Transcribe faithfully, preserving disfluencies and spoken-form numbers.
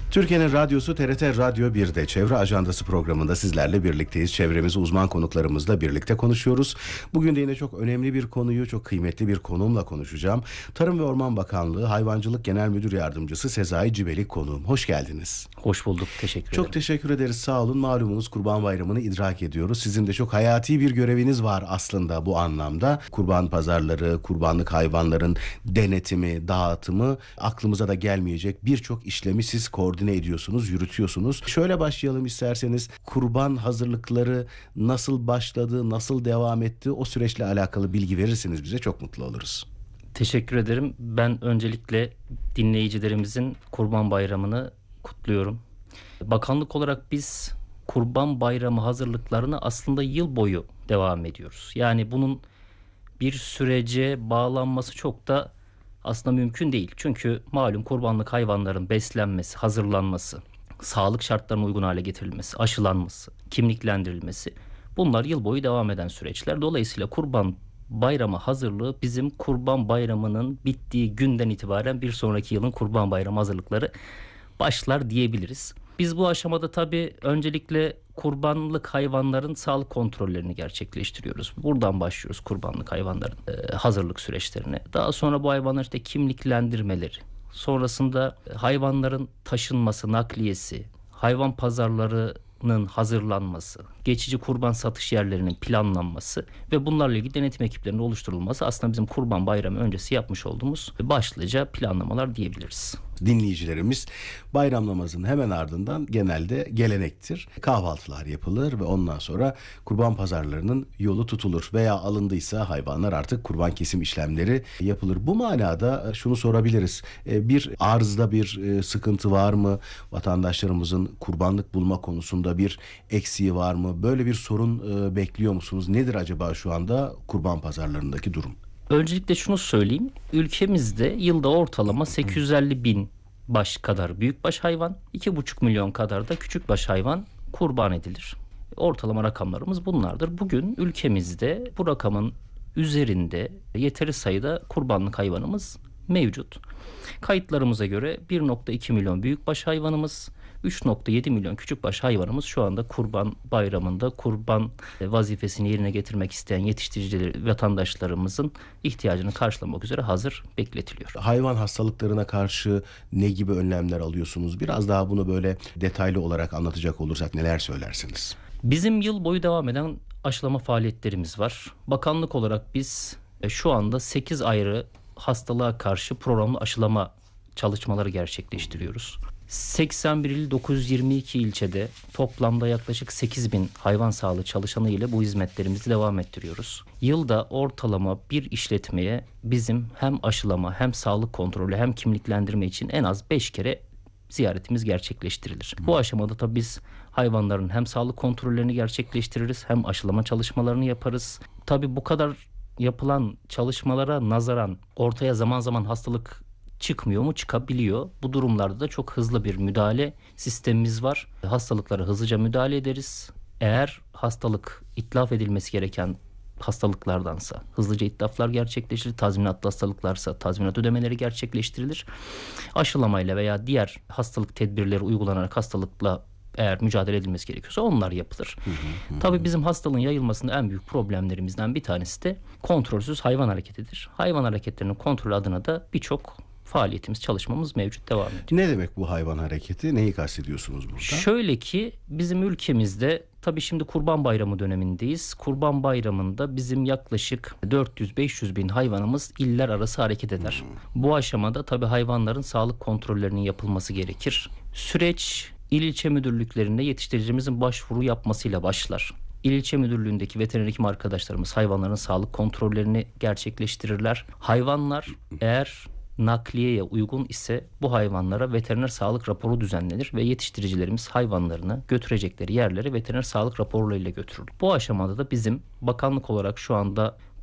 Türkiye'nin radyosu T R T Radyo birde Çevre Ajandası programında sizlerle birlikteyiz. Çevremizi uzman konuklarımızla birlikte konuşuyoruz. Bugün de yine çok önemli bir konuyu, çok kıymetli bir konumla konuşacağım. Tarım ve Orman Bakanlığı Hayvancılık Genel Müdür Yardımcısı Sezai Cibelik konuğum. Hoş geldiniz. Hoş bulduk, teşekkür ederim. Çok teşekkür ederiz, sağ olun. Malumunuz Kurban Bayramı'nı idrak ediyoruz. Sizin de çok hayati bir göreviniz var aslında bu anlamda. Kurban pazarları, kurbanlık hayvanların denetimi, dağıtımı, aklımıza da gelmeyecek birçok işlemi siz koordine ediyorsunuz, yürütüyorsunuz. Şöyle başlayalım isterseniz. Kurban hazırlıkları nasıl başladı, nasıl devam etti? O süreçle alakalı bilgi verirseniz bize çok mutlu oluruz. Teşekkür ederim. Ben öncelikle dinleyicilerimizin Kurban Bayramı'nı kutluyorum. Bakanlık olarak biz Kurban Bayramı hazırlıklarını aslında yıl boyu devam ediyoruz. Yani bunun bir sürece bağlanması çok da aslında mümkün değil. Çünkü malum kurbanlık hayvanların beslenmesi, hazırlanması, sağlık şartlarına uygun hale getirilmesi, aşılanması, kimliklendirilmesi, bunlar yıl boyu devam eden süreçler. Dolayısıyla Kurban Bayramı hazırlığı bizim Kurban Bayramı'nın bittiği günden itibaren bir sonraki yılın Kurban Bayramı hazırlıkları başlar diyebiliriz. Biz bu aşamada tabii öncelikle kurbanlık hayvanların sağlık kontrollerini gerçekleştiriyoruz. Buradan başlıyoruz kurbanlık hayvanların e, hazırlık süreçlerine. Daha sonra bu hayvanların işte kimliklendirmeleri, sonrasında hayvanların taşınması, nakliyesi, hayvan pazarlarının hazırlanması, geçici kurban satış yerlerinin planlanması ve bunlarla ilgili denetim ekiplerinin oluşturulması aslında bizim Kurban Bayramı öncesi yapmış olduğumuz başlıca planlamalar diyebiliriz. Dinleyicilerimiz bayram namazının hemen ardından genelde gelenektir. Kahvaltılar yapılır ve ondan sonra kurban pazarlarının yolu tutulur veya alındıysa hayvanlar artık kurban kesim işlemleri yapılır. Bu manada şunu sorabiliriz. Bir arzda bir sıkıntı var mı? Vatandaşlarımızın kurbanlık bulma konusunda bir eksiği var mı? Böyle bir sorun bekliyor musunuz? Nedir acaba şu anda kurban pazarlarındaki durum? Öncelikle şunu söyleyeyim. Ülkemizde yılda ortalama sekiz yüz elli bin baş kadar büyükbaş hayvan, iki buçuk milyon kadar da küçükbaş hayvan kurban edilir. Ortalama rakamlarımız bunlardır. Bugün ülkemizde bu rakamın üzerinde yeteri sayıda kurbanlık hayvanımız mevcut. Kayıtlarımıza göre bir nokta iki milyon büyükbaş hayvanımız, üç nokta yedi milyon küçükbaş hayvanımız şu anda Kurban Bayramı'nda kurban vazifesini yerine getirmek isteyen yetiştiricileri, vatandaşlarımızın ihtiyacını karşılamak üzere hazır bekletiliyor. Hayvan hastalıklarına karşı ne gibi önlemler alıyorsunuz? Biraz daha bunu böyle detaylı olarak anlatacak olursak neler söylersiniz? Bizim yıl boyu devam eden aşılama faaliyetlerimiz var. Bakanlık olarak biz şu anda sekiz ayrı hastalığa karşı programlı aşılama çalışmaları gerçekleştiriyoruz. seksen bir il dokuz yüz yirmi iki ilçede toplamda yaklaşık sekiz bin hayvan sağlığı çalışanı ile bu hizmetlerimizi devam ettiriyoruz. Yılda ortalama bir işletmeye bizim hem aşılama hem sağlık kontrolü hem kimliklendirme için en az beş kere ziyaretimiz gerçekleştirilir. Bu aşamada tabii biz hayvanların hem sağlık kontrollerini gerçekleştiririz hem aşılama çalışmalarını yaparız. Tabii bu kadar yapılan çalışmalara nazaran ortaya zaman zaman hastalık çıkmıyor mu? Çıkabiliyor. Bu durumlarda da çok hızlı bir müdahale sistemimiz var. Hastalıklara hızlıca müdahale ederiz. Eğer hastalık itlaf edilmesi gereken hastalıklardansa hızlıca itlaflar gerçekleştirilir. Tazminatlı hastalıklarsa tazminat ödemeleri gerçekleştirilir. Aşılamayla veya diğer hastalık tedbirleri uygulanarak hastalıkla eğer mücadele edilmesi gerekiyorsa onlar yapılır. Hı hı hı. Tabii bizim hastalığın yayılmasında en büyük problemlerimizden bir tanesi de kontrolsüz hayvan hareketidir. Hayvan hareketlerinin kontrolü adına da birçok faaliyetimiz, çalışmamız mevcut, devam ediyor. Ne demek bu hayvan hareketi? Neyi kastediyorsunuz burada? Şöyle ki bizim ülkemizde tabii şimdi Kurban Bayramı dönemindeyiz. Kurban Bayramı'nda bizim yaklaşık dört yüz beş yüz bin hayvanımız iller arası hareket eder. Hmm. Bu aşamada tabii hayvanların sağlık kontrollerinin yapılması gerekir. Süreç İl ilçe müdürlüklerinde yetiştiricimizin başvuru yapmasıyla başlar. İl ilçe müdürlüğündeki veteriner hekim arkadaşlarımız hayvanların sağlık kontrollerini gerçekleştirirler. Hayvanlar eğer nakliyeye uygun ise bu hayvanlara veteriner sağlık raporu düzenlenir ve yetiştiricilerimiz hayvanlarını götürecekleri yerlere veteriner sağlık raporlarıyla götürür. Bu aşamada da bizim bakanlık olarak şu anda